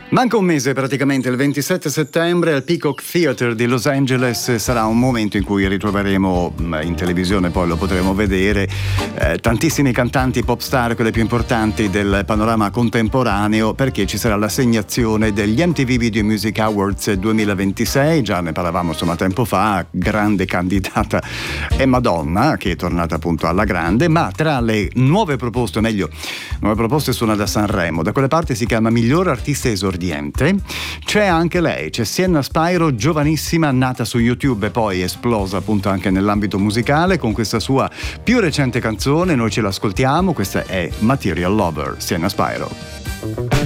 Manca un mese praticamente, il 27 settembre al Peacock Theatre di Los Angeles sarà un momento in cui ritroveremo in televisione, poi lo potremo vedere, tantissimi cantanti pop star, quelle più importanti del panorama contemporaneo, perché ci sarà l'assegnazione degli MTV Video Music Awards 2026, già ne parlavamo insomma tempo fa, grande candidata è Madonna, che è tornata appunto alla grande, ma tra le nuove proposte, o meglio, nuove proposte suona da Sanremo, da quelle parti si chiama Miglior Artista Esordiente. C'è anche lei, c'è Sienna Spyro, giovanissima, nata su YouTube e poi esplosa appunto anche nell'ambito musicale con questa sua più recente canzone. Noi ce l'ascoltiamo, questa è Material Lover, Sienna Spyro.